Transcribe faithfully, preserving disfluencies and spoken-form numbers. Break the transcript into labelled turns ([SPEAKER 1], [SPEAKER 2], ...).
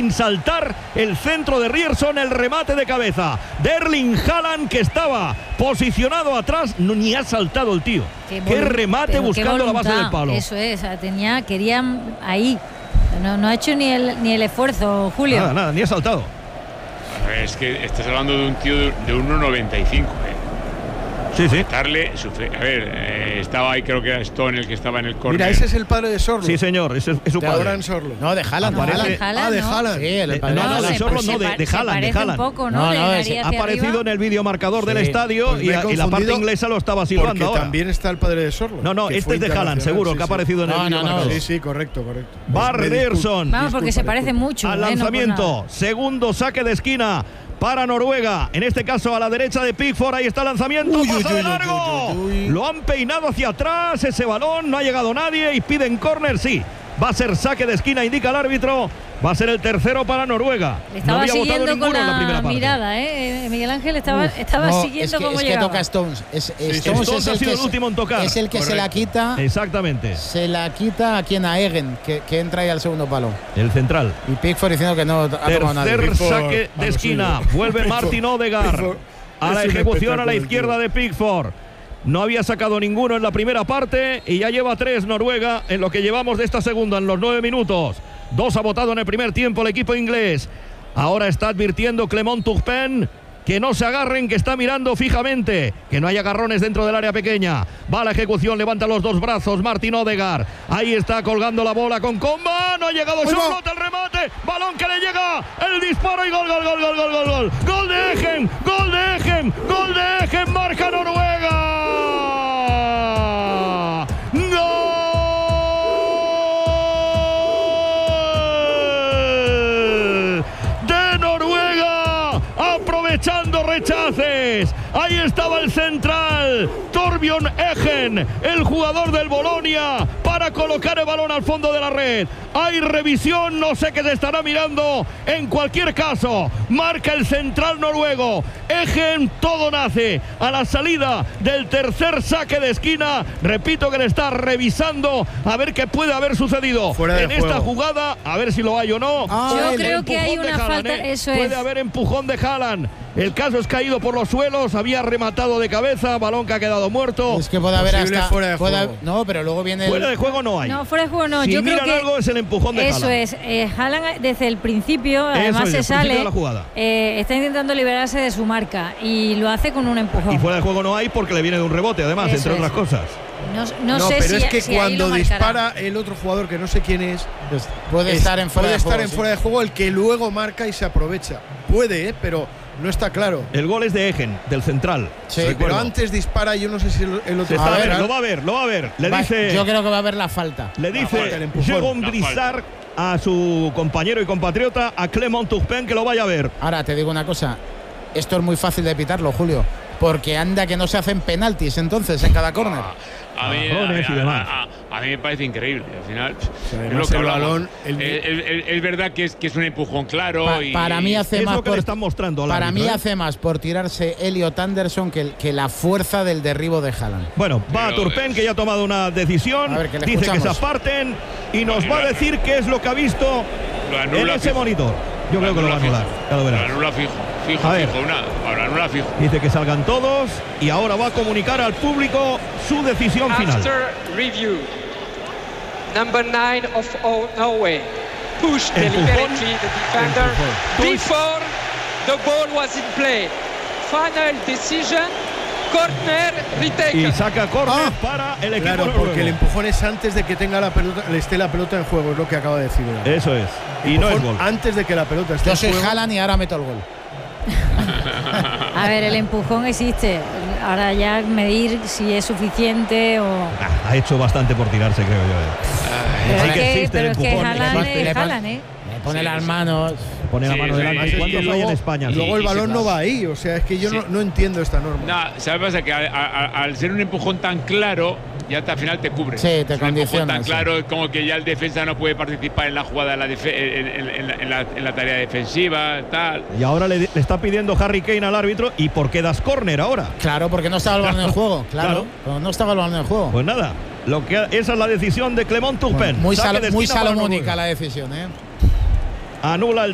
[SPEAKER 1] sin saltar el centro de Ryerson, el remate de cabeza de Erling Haaland, que estaba posicionado atrás, no, ni ha saltado el tío. Qué, qué remate buscando la base del palo.
[SPEAKER 2] Eso es, tenía, querían ahí. No, no ha hecho ni el, ni el esfuerzo, Julio.
[SPEAKER 1] Nada, nada, ni ha saltado.
[SPEAKER 3] Es que estás hablando de un tío de uno noventa y cinco, ¿eh?
[SPEAKER 1] Sí, sí.
[SPEAKER 3] Darle, a ver, eh, estaba ahí, creo que era Stone el que estaba en el córner.
[SPEAKER 4] Mira, ese es el padre de Sorlo.
[SPEAKER 1] Sí, señor, ese es, es su padre.
[SPEAKER 4] Abraham Sorlo.
[SPEAKER 5] No, de Haaland.
[SPEAKER 2] No,
[SPEAKER 5] Haaland.
[SPEAKER 2] de Haaland,
[SPEAKER 4] ah, de
[SPEAKER 2] ¿no?
[SPEAKER 4] Haaland.
[SPEAKER 5] Sí, el
[SPEAKER 1] De,
[SPEAKER 5] padre
[SPEAKER 1] no,
[SPEAKER 5] de
[SPEAKER 1] no,
[SPEAKER 5] Haaland.
[SPEAKER 1] de Sorlo no, de, de Haaland, de Haaland.
[SPEAKER 2] Un poco, ¿no?
[SPEAKER 5] No, no,
[SPEAKER 2] de
[SPEAKER 5] ese
[SPEAKER 1] ha aparecido
[SPEAKER 2] arriba.
[SPEAKER 1] en el videomarcador
[SPEAKER 4] Sí,
[SPEAKER 1] del estadio
[SPEAKER 4] pues
[SPEAKER 1] y, a, y la parte inglesa lo estaba silbando
[SPEAKER 4] porque
[SPEAKER 1] ahora.
[SPEAKER 4] También está el padre de Sorlo.
[SPEAKER 1] No, no, este es de Haaland, seguro,
[SPEAKER 4] sí,
[SPEAKER 1] que ha
[SPEAKER 4] sí.
[SPEAKER 1] aparecido en
[SPEAKER 5] No,
[SPEAKER 1] el
[SPEAKER 5] no, no,
[SPEAKER 1] videomarcador.
[SPEAKER 4] Sí, sí, correcto, correcto.
[SPEAKER 1] Bar
[SPEAKER 4] Me
[SPEAKER 1] Ryerson.
[SPEAKER 2] Vamos, porque se parece mucho.
[SPEAKER 1] Al
[SPEAKER 2] ¿eh?
[SPEAKER 1] lanzamiento,
[SPEAKER 2] No por nada.
[SPEAKER 1] segundo saque de esquina para Noruega, en este caso a la derecha de Pickford. Ahí está el lanzamiento,
[SPEAKER 4] Uy,
[SPEAKER 1] pasa
[SPEAKER 4] uy,
[SPEAKER 1] de
[SPEAKER 4] uy,
[SPEAKER 1] largo.
[SPEAKER 4] uy, uy, uy.
[SPEAKER 1] Lo han peinado hacia atrás ese balón, no ha llegado nadie y piden córner. Sí, va a ser saque de esquina, indica el árbitro. Va a ser el tercero para Noruega.
[SPEAKER 2] Le estaba
[SPEAKER 1] no había
[SPEAKER 2] siguiendo
[SPEAKER 1] votado
[SPEAKER 2] con
[SPEAKER 1] ninguno en la
[SPEAKER 2] la,
[SPEAKER 1] primera parte.
[SPEAKER 2] mirada, ¿eh? Miguel Ángel estaba,
[SPEAKER 5] Uf,
[SPEAKER 2] estaba
[SPEAKER 5] no,
[SPEAKER 2] siguiendo
[SPEAKER 5] es que,
[SPEAKER 2] cómo
[SPEAKER 5] es que
[SPEAKER 2] llegaba.
[SPEAKER 5] toca Stones. Es,
[SPEAKER 4] sí,
[SPEAKER 5] Stones,
[SPEAKER 1] Stones
[SPEAKER 5] es
[SPEAKER 1] ha
[SPEAKER 5] el
[SPEAKER 1] sido
[SPEAKER 5] que
[SPEAKER 1] el
[SPEAKER 5] se-
[SPEAKER 1] último en tocar.
[SPEAKER 5] Es el que se la quita.
[SPEAKER 1] Exactamente.
[SPEAKER 5] Se la quita a quien a Egen, que, que entra ahí al segundo palo.
[SPEAKER 1] El central.
[SPEAKER 5] Y Pickford diciendo que no ha tomado nadie.
[SPEAKER 1] Tercer
[SPEAKER 4] Pickford,
[SPEAKER 1] saque de
[SPEAKER 4] vamos,
[SPEAKER 1] esquina.
[SPEAKER 4] sí.
[SPEAKER 1] Vuelve
[SPEAKER 4] Pickford,
[SPEAKER 1] Martin Odegaard
[SPEAKER 4] Pickford.
[SPEAKER 1] a la
[SPEAKER 4] Es un
[SPEAKER 1] ejecución a la
[SPEAKER 4] espectáculo,
[SPEAKER 1] izquierda
[SPEAKER 4] tío.
[SPEAKER 1] de Pickford. No había sacado ninguno en la primera parte y ya lleva tres Noruega en lo que llevamos de esta segunda, en los nueve minutos. Dos ha votado en el primer tiempo el equipo inglés. Ahora está advirtiendo Clement Turpin que no se agarren, que está mirando fijamente, que no haya agarrones dentro del área pequeña. Va a la ejecución, levanta los dos brazos Martin Odegaard. Ahí está colgando la bola con Comba. No ha llegado Charlotte, el remate. Balón que le llega. El disparo y gol, gol, gol, gol, gol, gol, gol. Gol de Egen, gol de Egen, gol de Egen. Marca Noruega. Aprovechando rechaces, ahí estaba el central Torbjørn Egen, el jugador del Bolonia, para colocar el balón al fondo de la red. Hay revisión, no sé qué se estará mirando. En cualquier caso, marca el central noruego. Egen, todo nace a la salida del tercer saque de esquina. Repito que le está revisando a ver qué puede haber sucedido
[SPEAKER 4] Fuera de
[SPEAKER 1] en esta
[SPEAKER 4] juego.
[SPEAKER 1] jugada, a ver si lo hay o no.
[SPEAKER 5] Ah,
[SPEAKER 2] Yo
[SPEAKER 5] el
[SPEAKER 2] creo que hay
[SPEAKER 1] empujón de
[SPEAKER 2] una
[SPEAKER 1] Haaland,
[SPEAKER 2] falta,
[SPEAKER 1] ¿eh?
[SPEAKER 2] eso
[SPEAKER 1] Puede
[SPEAKER 2] es.
[SPEAKER 1] haber empujón de Haaland. El caso es caído por los suelos, había rematado de cabeza, balón que ha quedado muerto.
[SPEAKER 5] Es que puede haber
[SPEAKER 4] Posible
[SPEAKER 5] hasta.
[SPEAKER 4] fuera de
[SPEAKER 5] puede
[SPEAKER 4] juego.
[SPEAKER 5] haber- no, pero luego viene. el-
[SPEAKER 1] Fuera de juego no hay.
[SPEAKER 2] No, fuera de juego no.
[SPEAKER 1] Si
[SPEAKER 2] Yo creo
[SPEAKER 1] miran
[SPEAKER 2] que
[SPEAKER 1] algo es el empujón de
[SPEAKER 2] eso
[SPEAKER 1] Haaland.
[SPEAKER 2] es. Eh, Haaland desde el principio, además
[SPEAKER 1] es,
[SPEAKER 2] se
[SPEAKER 1] el principio
[SPEAKER 2] sale,
[SPEAKER 1] de la jugada.
[SPEAKER 2] eh, está intentando liberarse de su marca y lo hace con un empujón.
[SPEAKER 1] Y fuera de juego no hay porque le viene de un rebote, además,
[SPEAKER 2] Eso
[SPEAKER 1] entre
[SPEAKER 2] es.
[SPEAKER 1] otras cosas.
[SPEAKER 2] No, no
[SPEAKER 4] No,
[SPEAKER 2] sé
[SPEAKER 4] pero
[SPEAKER 2] si,
[SPEAKER 4] es que
[SPEAKER 2] si ahí
[SPEAKER 4] cuando
[SPEAKER 2] lo marcará.
[SPEAKER 4] dispara el otro jugador, que no sé quién es,
[SPEAKER 5] Pues puede
[SPEAKER 4] es-
[SPEAKER 5] estar en fuera
[SPEAKER 4] puede
[SPEAKER 5] de
[SPEAKER 4] estar
[SPEAKER 5] juego,
[SPEAKER 4] en
[SPEAKER 5] sí.
[SPEAKER 4] fuera de juego el que luego marca y se aprovecha. Puede, ¿eh? Pero no está claro.
[SPEAKER 1] El gol es de Egen, del central.
[SPEAKER 5] Sí,
[SPEAKER 4] Pero
[SPEAKER 1] Recuerdo.
[SPEAKER 4] antes dispara, yo no sé si el, el
[SPEAKER 1] Se
[SPEAKER 4] otro
[SPEAKER 1] está
[SPEAKER 5] A
[SPEAKER 1] a ver,
[SPEAKER 5] ver,
[SPEAKER 1] lo va a ver, lo va a ver. Le
[SPEAKER 5] Va-
[SPEAKER 1] dice,
[SPEAKER 5] Yo creo que va a haber la falta.
[SPEAKER 1] le
[SPEAKER 4] falta, el
[SPEAKER 1] dice
[SPEAKER 4] empujón.
[SPEAKER 1] Jérôme
[SPEAKER 3] La
[SPEAKER 1] Brissard a su compañero y compatriota, a Clement Turpin, que lo vaya a ver.
[SPEAKER 5] Ahora te digo una cosa. Esto es muy fácil de pitarlo, Julio. Porque anda que no se hacen penaltis entonces en cada córner.
[SPEAKER 3] A mí,
[SPEAKER 1] Agarrones
[SPEAKER 3] a,
[SPEAKER 1] y demás.
[SPEAKER 3] a- a- a mí me parece increíble. Al final,
[SPEAKER 4] sea,
[SPEAKER 3] es
[SPEAKER 4] además
[SPEAKER 3] lo que
[SPEAKER 4] el
[SPEAKER 3] hablamos.
[SPEAKER 4] balón, el-
[SPEAKER 3] Eh, el- el- es verdad que es, que es un empujón claro.
[SPEAKER 5] Pa-
[SPEAKER 3] y,
[SPEAKER 5] para mí hace
[SPEAKER 1] Es
[SPEAKER 5] más
[SPEAKER 1] lo que
[SPEAKER 5] por,
[SPEAKER 1] le están mostrando al
[SPEAKER 5] para
[SPEAKER 1] árbitro,
[SPEAKER 5] mí
[SPEAKER 1] ¿eh?
[SPEAKER 5] hace más por tirarse Elliot Anderson que, el- que la fuerza del derribo de Haaland.
[SPEAKER 1] Bueno, va a
[SPEAKER 3] Pero,
[SPEAKER 1] Turpin,
[SPEAKER 3] eh,
[SPEAKER 1] que ya ha tomado una decisión.
[SPEAKER 5] A ver, que le
[SPEAKER 1] Dice que
[SPEAKER 5] escuchamos.
[SPEAKER 1] se aparten y nos
[SPEAKER 3] Bueno,
[SPEAKER 1] va a
[SPEAKER 3] lo-
[SPEAKER 1] decir qué es lo que ha visto
[SPEAKER 3] lo
[SPEAKER 1] en
[SPEAKER 3] anula
[SPEAKER 1] ese
[SPEAKER 3] fijo.
[SPEAKER 1] monitor. Yo creo que lo va a anular. Ya lo
[SPEAKER 3] Lo
[SPEAKER 1] verás.
[SPEAKER 3] anula fijo. Fijo,
[SPEAKER 1] A ver.
[SPEAKER 3] fijo. Una, ahora anula fijo.
[SPEAKER 1] Dice que salgan todos y ahora va a comunicar al público su decisión final.
[SPEAKER 6] After review, number nine of O- Norway pushed
[SPEAKER 1] Empujón.
[SPEAKER 6] deliberately the defender
[SPEAKER 1] Empujón.
[SPEAKER 6] before the ball was in play. Final decision, corner
[SPEAKER 1] Y
[SPEAKER 6] retaken.
[SPEAKER 1] saca córner
[SPEAKER 4] Ah,
[SPEAKER 1] para el equipo
[SPEAKER 4] Claro,
[SPEAKER 1] noruego.
[SPEAKER 4] porque el empujón es antes de que tenga la pelota, le esté la pelota en juego, es lo que acaba de decir.
[SPEAKER 1] Eso es. Y no es gol.
[SPEAKER 4] Antes de que la pelota esté
[SPEAKER 5] Yo
[SPEAKER 4] en
[SPEAKER 5] soy
[SPEAKER 4] juego.
[SPEAKER 5] Haaland y ahora meto el gol.
[SPEAKER 2] A ver, el empujón existe. Ahora ya medir si es suficiente o.
[SPEAKER 1] Ah, ha hecho bastante por tirarse, creo yo. eh.
[SPEAKER 2] Pero
[SPEAKER 1] Sí
[SPEAKER 2] es
[SPEAKER 1] que
[SPEAKER 2] que,
[SPEAKER 1] existe el
[SPEAKER 2] pero es que
[SPEAKER 1] empujón.
[SPEAKER 2] Haaland
[SPEAKER 5] Le
[SPEAKER 2] es
[SPEAKER 5] pon-
[SPEAKER 2] Haaland, ¿eh?
[SPEAKER 5] Me pone
[SPEAKER 3] Sí,
[SPEAKER 5] las
[SPEAKER 3] sí.
[SPEAKER 5] manos.
[SPEAKER 1] Pone la
[SPEAKER 3] Sí,
[SPEAKER 1] mano
[SPEAKER 3] sí,
[SPEAKER 1] delante.
[SPEAKER 3] sí,
[SPEAKER 1] ¿Cuántos
[SPEAKER 3] sí,
[SPEAKER 1] hay en
[SPEAKER 3] luego-
[SPEAKER 1] España?
[SPEAKER 4] Luego el
[SPEAKER 3] Sí,
[SPEAKER 4] balón
[SPEAKER 3] sí,
[SPEAKER 4] no
[SPEAKER 3] sí.
[SPEAKER 4] va ahí, o sea, es que yo
[SPEAKER 3] Sí.
[SPEAKER 4] no, no entiendo esta norma.
[SPEAKER 3] Nah, ¿sabes qué pasa? Que a- a- a- al ser un empujón tan claro, ya te- al final te cubre.
[SPEAKER 5] Sí, te
[SPEAKER 3] Es un empujón
[SPEAKER 5] condiciona,
[SPEAKER 3] tan
[SPEAKER 5] sí.
[SPEAKER 3] claro como que ya el defensa no puede participar en la jugada, en la, defe- en, en- en la, en la- en la tarea defensiva, tal.
[SPEAKER 1] Y ahora le, le está pidiendo Harry Kane al árbitro. ¿Y por qué das córner ahora?
[SPEAKER 5] Claro, porque no estaba el balón en el juego. Claro,
[SPEAKER 1] Claro.
[SPEAKER 5] pero no estaba el balón en el juego.
[SPEAKER 1] Pues nada, lo que, esa es la decisión de Clement Turpin.
[SPEAKER 5] Muy,
[SPEAKER 1] Saque
[SPEAKER 5] salo-
[SPEAKER 1] de
[SPEAKER 5] muy
[SPEAKER 1] esquina para
[SPEAKER 5] salomónica
[SPEAKER 1] Noruega.
[SPEAKER 5] la decisión, ¿eh?
[SPEAKER 1] Anula el